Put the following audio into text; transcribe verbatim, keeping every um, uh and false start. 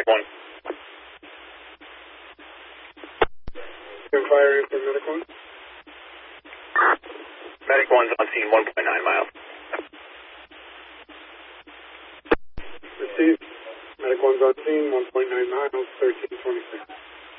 Medic one. Can fire in for Medic one? Medic one's on scene, one point nine miles. Received. Medic one's on scene, one point nine miles, thirteen twenty-six.